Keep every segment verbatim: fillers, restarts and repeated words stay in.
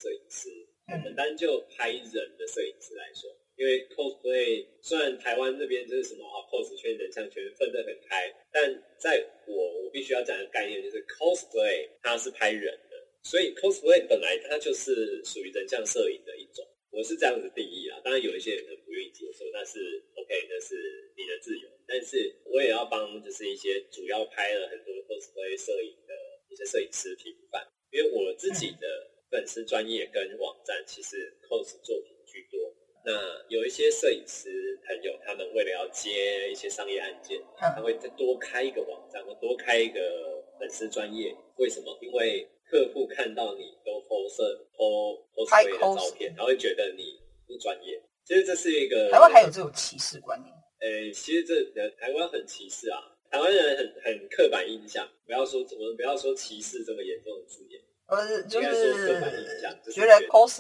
摄影师，我们单就拍人的摄影师来说，因为 cosplay 虽然台湾这边就是什么啊 cos 圈、人像圈分得很开，但在我我必须要讲的概念就是 cosplay 它是拍人的，所以 cosplay 本来它就是属于人像摄影的一种，我是这样子定义啦。当然有一些人不愿意接受，那是 OK， 那是你的自由。但是我也要帮就是一些主要拍了很多 cosplay 摄影的一些摄影师平反，因为我自己的粉丝专业跟网站其实 cos 作品居多。那有一些摄影师朋友，他们为了要接一些商业案件，他会再多开一个网站，或多开一个粉丝专业。为什么？因为客户看到你都 po 摄 po cosplay 的照片，他会觉得你不专业。其实这是一个台湾还有这种歧视观念。 呃，其实这台湾很歧视啊，台湾人很很刻板印象。不要说我们不要说歧视这么严重的字眼， 呃，就是刻板印象，就是觉得 cos，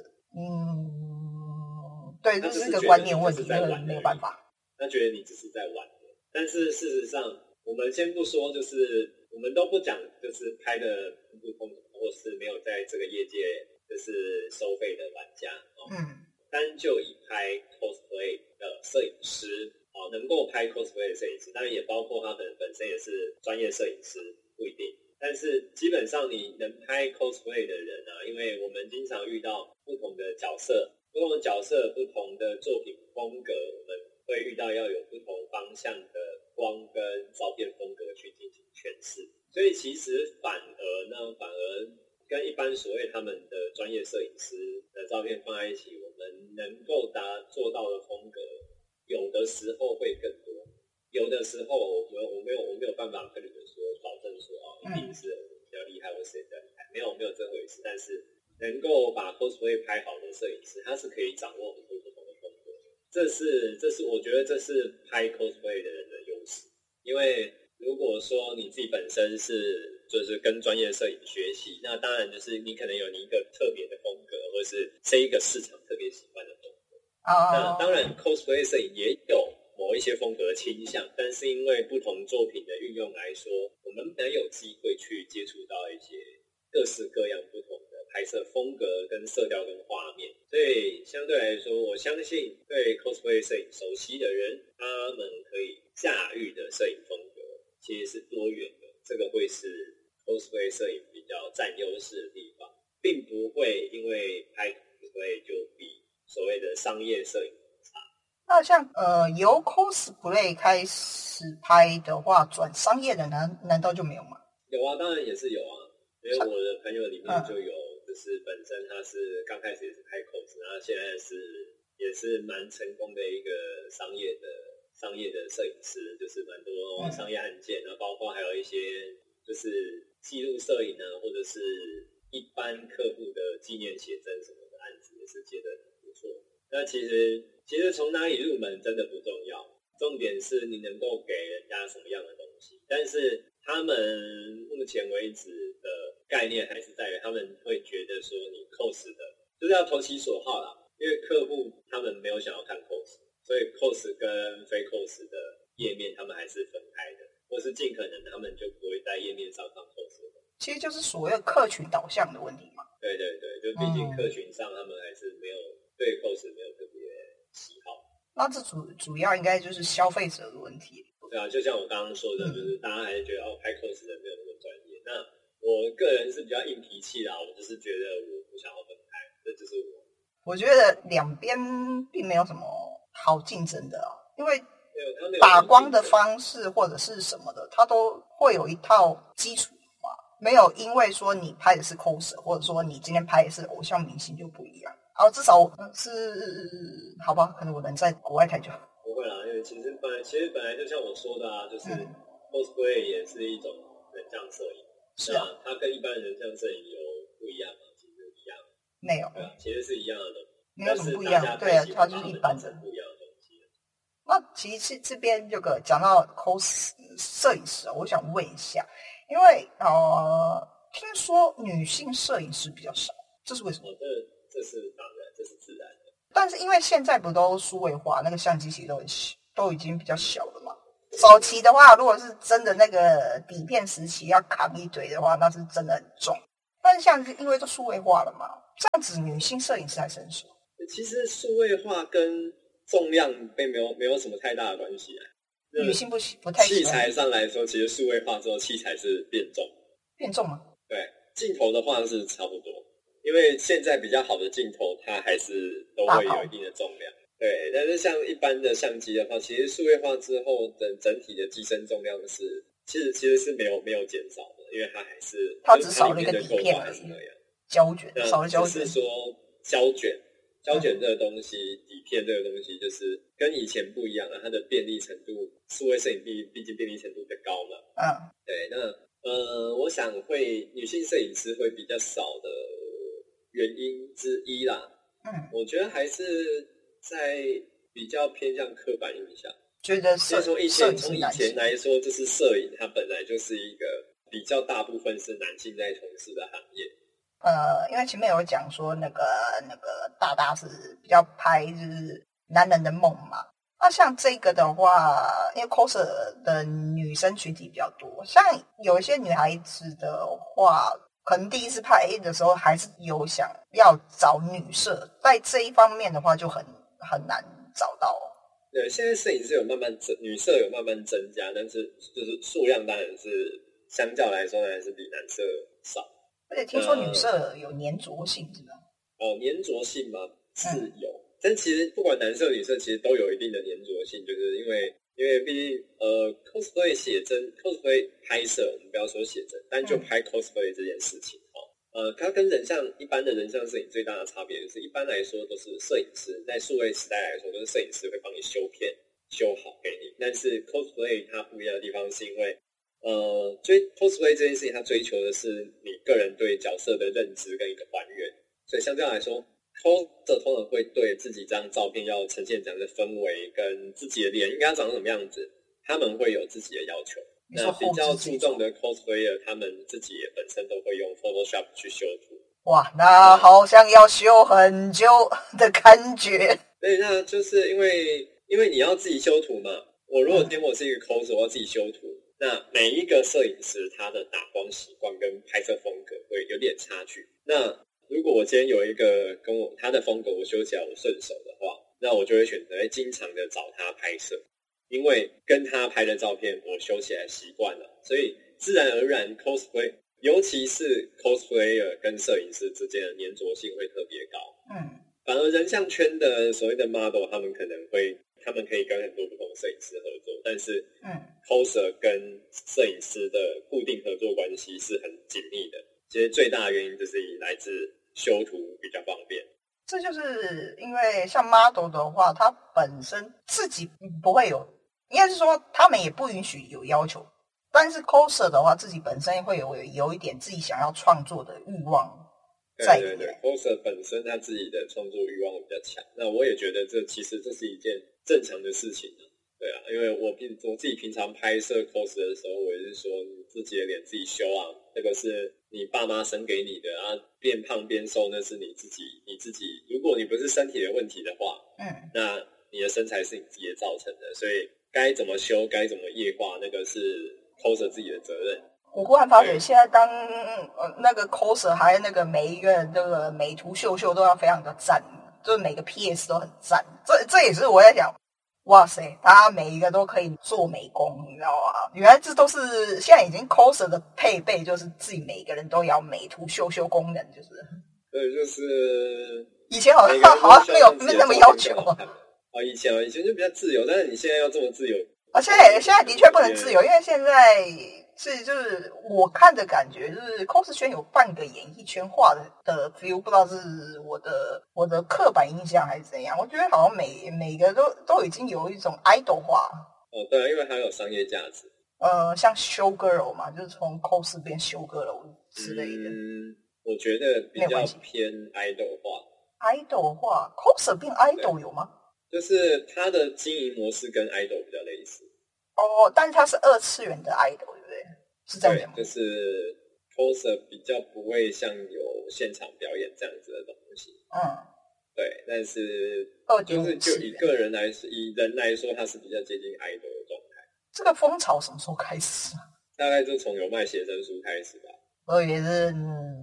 嗯，对，这是一个观念问题，那个没有办法。 他觉得你只是在玩，但是事实上，我们先不说，就是我们都不讲，就是拍的不通，或是没有在这个业界就是收费的玩家，哦、嗯。单就以拍 cosplay 的摄影师、哦、能够拍 cosplay 的摄影师，当然也包括他们本身也是专业摄影师，不一定。但是基本上你能拍 cosplay 的人啊，因为我们经常遇到不同的角色，不同的角色、不同的作品风格，我们会遇到要有不同方向的光跟照片风格去进行诠释。所以其实反而呢，反而跟一般所谓他们的专业摄影师的照片放在一起，我们能够达做到的风格，有的时候会更多，有的时候我们我没有我没有办法跟你们说保证说哦，一定是比较厉害或谁比较厉害，没有没有这回事。但是能够把 cosplay 拍好的摄影师，他是可以掌握很多不同的风格，这是这是我觉得这是拍 cosplay 的人的优势。因为如果说你自己本身是就是跟专业摄影学习，那当然就是你可能有你一个特别的风格，或是这一个市场特别喜欢的风格。Oh. 那当然 cosplay 摄影也有某一些风格倾向，但是因为不同作品的运用来说，我们没有机会去接触到一些各式各样不同的拍摄风格跟色调跟画面，所以相对来说，我相信对 cosplay 摄影熟悉的人，他们可以驾驭的摄影风格其实是多元的，这个会是 cosplay 摄影比较占优势的地方，并不会因为拍 cosplay 就比所谓的商业摄影差。 那像呃由 cosplay 开始拍的话，转商业的难难道就没有吗？ 有啊，当然也是有啊，因为我的朋友里面就有，就是本身他是刚开始也是拍 cos， 然后现在是也是蛮成功的一个商业的商业的摄影师，就是蛮多商业案件，然后包括还有一些就是记录摄影啊，或者是一般客户的纪念写真什么的案子，也是接得很不错。那其实其实从哪里入门真的不重要，重点是你能够给人家什么样的东西。但是他们目前为止的概念还是在于，他们会觉得说你 cos 的就是要投其所好啦，因为客户他们没有想要看 cos， 所以 cos 跟非 cos 的页面他们还是分开的，或是尽可能他们就不会在页面上放 cos 的。 其实就是所谓的客群导向的问题嘛。 对对对，就毕竟客群上他们还是没有对 cos 没有特别喜好。 那这主主要应该就是消费者的问题。 对啊，就像我刚刚说的，就是大家还是觉得、嗯、哦，拍 cos 的没有那么专业。那我个人是比较硬脾气啦，我就是觉得我不想要分开，这就是我。 我觉得两边并没有什么好竞争的、啊，因为打光的方式或者是什么的，它都会有一套基础嘛，没有因为说你拍的是 cos， 或者说你今天拍的是偶像明星就不一样。然后至少是好吧，可能我人在国外太久。 不会啦，因为其实本来其实本来就像我说的啊，就是 cosplay 也是一种人像摄影，是啊，它跟一般人像摄影有不一样吗？其实一样， 没有， 对啊，其实是一样的东西， 没有什么不一样，对啊，它就是一般的不一样的东西。 那其实这边这个讲到 cos 摄影师，我想问一下，因为呃，听说女性摄影师比较少，这是为什么？ 哦、这这是当然，这是自然的。 但是因为现在不都数位化，那个相机其实都很小，都已经比较小了嘛。早期的话，如果是真的那个底片时期要扛一堆的话，那是真的很重。 但是像因为都数位化了嘛，这样子女性摄影师还是很少。 其实数位化跟重量并没有没有什么太大的关系啊。 女性不不太器材上来说，其实数位化之后器材是变重。 变重吗？ 对，镜头的话是差不多，因为现在比较好的镜头它还是都会有一定的重量。对，但是像一般的相机的话，其实数位化之后的整体的机身重量是其实其实是没有没有减少的，因为它还是它只少了一个底片而已，胶卷少了胶卷。 只是说胶卷胶卷这个东西、嗯、底片这个东西就是跟以前不一样了，它的便利程度，数位摄影毕毕竟便利程度比较高嘛。 嗯， 对，那呃，我想会女性摄影师会比较少的原因之一啦。 嗯， 我觉得还是在比较偏向刻板印象， 觉得摄从以前从以前来说，就是摄影它本来就是一个比较大部分是男性在从事的行业。 呃，因为前面有讲说那个那个大大是比较拍就是男人的梦嘛，那像这个的话，因为 coser 的女生群体比较多，像有一些女孩子的话，可能第一次拍的时候还是有想要找女摄，在这一方面的话就很很难找到。 对，现在摄影师有慢慢增，女摄有慢慢增加，但是就是数量当然是相较来说当然是比男摄少。 而且听说女摄有粘着性，是吧？ 哦，粘着性吗？是有，嗯、但其实不管男摄女摄，其实都有一定的粘着性，就是因为因为毕竟呃 cosplay 写真 cosplay 拍摄，我们不要说写真，单就拍 cosplay 这件事情哦，呃，它跟人像一般的人像摄影最大的差别就是，一般来说都是摄影师，在数位时代来说，都是摄影师会帮你修片修好给你，但是 cosplay 它不一样的地方是因为。呃，追 cosplay 这件事情，它追求的是你个人对角色的认知跟一个还原，所以相对来说 ，coser 通常会对自己这张照片要呈现怎样的氛围，跟自己的脸应该长什么样子，他们会有自己的要求。那比较注重的 cosplayer， 他们自己也本身都会用 Photoshop 去修图。 哇，那好像要修很久的感觉。 对，那就是因为因为你要自己修图嘛。我如果今天我是一个 coser， 我要自己修图。那每一个摄影师他的打光习惯跟拍摄风格会有点差距。那如果我今天有一个跟我他的风格我修起来我顺手的话，那我就会选择经常的找他拍摄，因为跟他拍的照片我修起来习惯了，所以自然而然 cosplay， 尤其是 cosplayer 跟摄影师之间的粘着性会特别高。 嗯， 反而人像圈的所谓的 model， 他们可能会。他们可以跟很多不同摄影师合作，但是嗯 coser 跟摄影师的固定合作关系是很紧密的。其实最大的原因就是来自修图比较方便。 这就是因为像 model 的话，他本身自己不会有，应该是说他们也不允许有要求。但是 coser 的话，自己本身会有有一点自己想要创作的欲望。 对对对 coser 本身他自己的创作欲望比较强。那我也觉得这其实这是一件正常的事情啊，对啊，因为我平我自己平常拍摄 cos 的时候，我也是说你自己的脸自己修啊，这个是你爸妈生给你的啊，变胖变瘦那是你自己你自己，如果你不是身体的问题的话，嗯，那你的身材是你自己造成的，所以该怎么修该怎么液化，那个是 coser 自己的责任。 我忽然发觉，现在当呃那个 coser 还那个每一个人这个美图秀秀都要非常的赞。就是每个 P S 都很赞，这这也是我在想，哇塞，大家每一个都可以做美工，你知道吗？原来这都是现在已经 coser 的配备，就是自己每一个人都要美图秀秀功能，就是。 对，就是以前好像好像没有没那么要求啊。 啊，以前以前就比较自由，但是你现在要这么自由啊？现在现在的确不能自由，因为现在。是，就是我看的感觉，就是 cos 圈有半个演艺圈化的的 feel， 不知道是我的我的刻板印象还是怎样。我觉得好像每每个都都已经有一种 idol 化。 哦，对啊，因为它有商业价值。 呃，像 show girl 嘛，就是从 cos 变 show girl 之类的。 嗯，我觉得比较偏 idol 化。 idol 化 ，cos 变 idol 有吗？ 就是它的经营模式跟 idol 比较类似。 哦，但是它是二次元的 idol，对不对？是这样讲吗？ 对，就是 coser 比较不会像有现场表演这样子的东西。嗯，对，但是就是就以个人来说，以人来说，它是比较接近 idol 的状态。 这个风潮什么时候开始啊？ 大概就从有卖写真书开始吧。 我也是，嗯，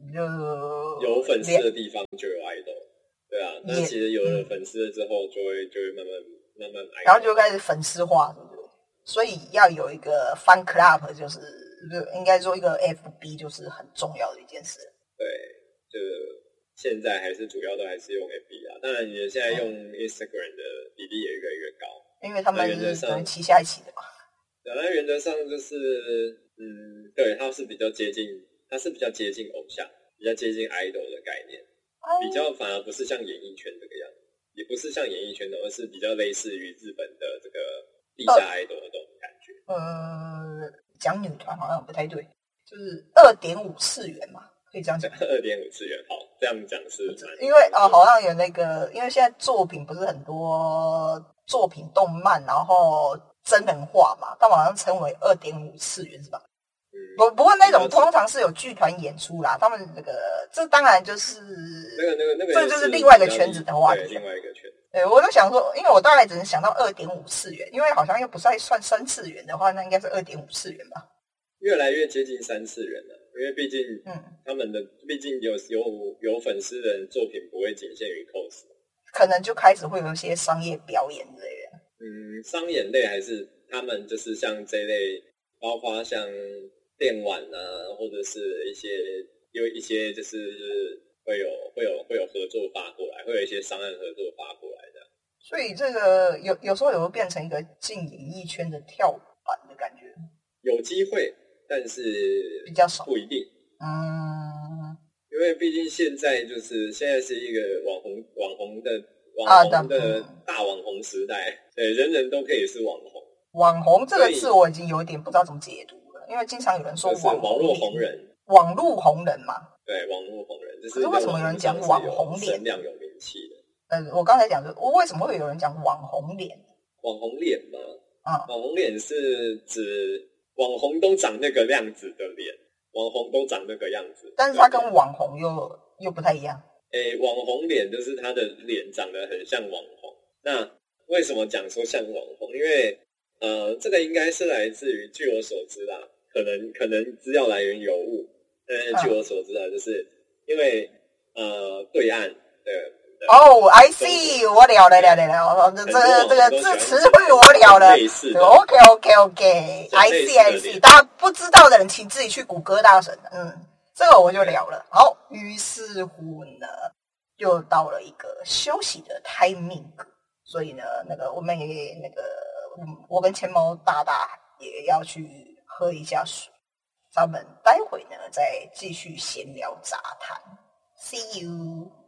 就有粉丝的地方就有 idol， 对啊，那其实有了粉丝了之后，就会就会慢慢慢慢 idol， 然后就开始粉丝化，对不对？所以要有一个 fan club， 就是应该说一个 F B， 就是很重要的一件事。 对，就现在还是主要都还是用 F B 啊，当然你现在用 Instagram 的比例也越来越高， 因为他们是旗下一起的嘛。 对，那原则上就是，嗯，对，它是比较接近，它是比较接近偶像，比较接近 idol 的概念，比较反而不是像演艺圈这个样子，也不是像演艺圈的，而是比较类似于日本的这个地下 idol 的这种感觉。 呃，讲女团好像不太对，就是二点五次元嘛，可以这样讲。 二点五次元，好，这样讲是因为啊、呃，好像有那个，因为现在作品不是很多作品动漫，然后真人化嘛，但好像称为二点五次元是吧？嗯，不不过那种通常是有剧团演出啦，他们那个这当然就是那个那个那个， 这就是另外一个圈子的话题， 另外一个圈子。 对，我就想说，因为我大概只能想到二点五次元，因为好像又不再算三次元的话，那应该是二点五次元吧？ 越来越接近三次元了，因为毕竟，嗯，他们的毕竟有有有粉丝的作品不会仅限于 cos， 可能就开始会有一些商业表演之类的。 嗯，商演类还是他们就是像这类，包括像电玩啊，或者是一些有一些就是会有会有会有合作发过来，会有一些商案合作发过来的。 所以这个有有时候也会变成一个进演艺圈的跳板的感觉。 有机会。但是比较少， 不一定。 嗯， 因为毕竟现在就是现在是一个网红网红的网红的大网红时代，对，人人都可以是网红。 网红这个字我已经有点不知道怎么解读了，因为经常有人说网网络红人， 网络红人嘛。 对，网络红人。 可是为什么有人讲网红脸？ 声量有名气的。 呃，我刚才讲的，为什么会有人讲网红脸？ 网红脸嘛， 啊、 嗯，网红脸是指。网红都长那个样子的脸，网红都长那个样子， 但是他跟网红又又不太一样。 诶，网红脸就是他的脸长得很像网红。那为什么讲说像网红？因为呃，这个应该是来自于，据我所知啦，可能可能资料来源有误，但是据我所知啊，就是因为呃，对岸的。 哦、oh, ，I see， 我了了了了了，这这个字词汇我了了。OK OK OK，I see I see， 大家不知道的人请自己去谷歌大神。嗯，这个我就了了。好，于是乎呢，就到了一个休息的 timing， 所以呢，那个我们也那个，我跟钱猫大大也要去喝一下水。咱们待会呢再继续闲聊杂谈。See you。